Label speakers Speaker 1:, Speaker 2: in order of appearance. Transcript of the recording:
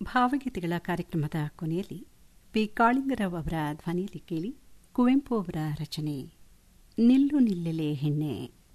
Speaker 1: ಭಾವಗೀತೆಗಳ ಕಾರ್ಯಕ್ರಮದ ಕೊನೆಯಲ್ಲಿ ಪಿ ಕಾಳಿಂಗರಾವ್ ಅವರ ಧ್ವನಿಯಲ್ಲಿ ಕೇಳಿ ಕುವೆಂಪು ಅವರ ರಚನೆ ನಿಲ್ಲು ನಿಲ್ಲೆಲೆ ಹೆಣ್ಣೆ.